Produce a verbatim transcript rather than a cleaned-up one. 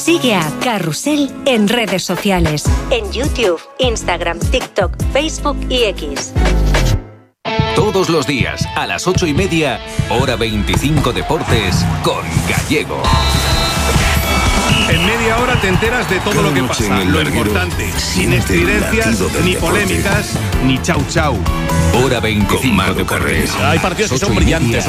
Sigue a Carrusel en redes sociales, en YouTube, Instagram, TikTok, Facebook y X. Todos los días, a las ocho y media, hora veinticinco Deportes, con Gallego. En media hora te enteras de todo lo que pasa, lo importante, sin estridencias, ni polémicas, ni chau chau. Hora veinticinco Deportes. Hay partidos que son brillantes.